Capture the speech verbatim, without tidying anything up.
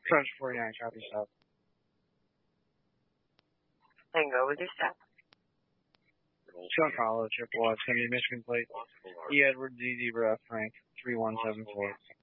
Crunch forty-nine, copy stop. And go with your stop. Sean Follow, triple S, Michigan plate. E. Edward Z. Zebra F. Frank, three one seven four.